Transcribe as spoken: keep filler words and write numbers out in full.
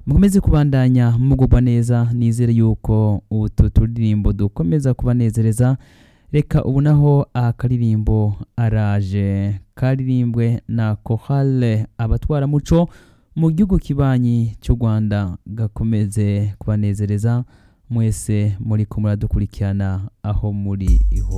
mukomeze kubandanya mugubwa neza nizere yuko utu turirimbo dukomeza kubanezereza. Reka ubu naho akaririmbo araje karirimbwe na Chorale abatwara muco mu gihugu kibanyi cy'u Rwanda gakomeze kubanezereza mwese muri ko muradukurikirana aho muri iho.